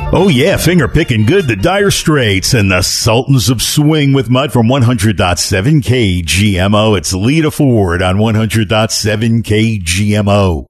Oh, yeah, finger picking good. The Dire Straits and the Sultans of Swing with Mud from 100.7 KGMO. It's Lita Ford on 100.7 KGMO.